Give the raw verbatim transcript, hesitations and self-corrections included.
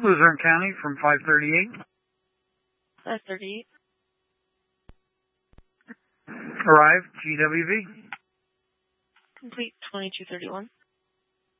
Luzerne County from five thirty-eight. five thirty-eight. Arrive, G W V. Complete twenty-two thirty-one.